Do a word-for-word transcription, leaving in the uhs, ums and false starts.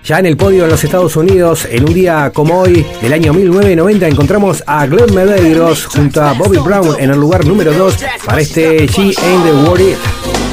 Ya en el podio en los Estados Unidos, en un día como hoy, del año mil novecientos noventa, encontramos a Glenn Medeiros junto a Bobby Brown en el lugar número dos para este She Ain't the World It.